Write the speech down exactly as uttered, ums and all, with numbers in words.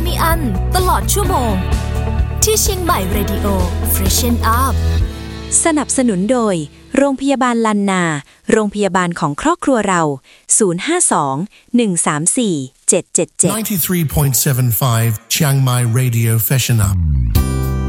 มีอันตลอดชั่วโมงที่เชียงใหม่ Radio Freshen Up สนับสนุนโดยโรงพยาบาลลันนาโรงพยาบาลของครอบครัวเราศูนย์ ห้า สอง หนึ่ง สาม สี่ เจ็ด เจ็ด เจ็ด ninety-three point seven five Chiang Mai Radio Freshen Up